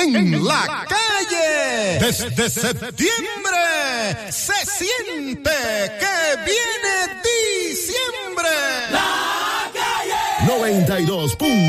en la calle. Desde septiembre se siente que viene diciembre. La calle 92.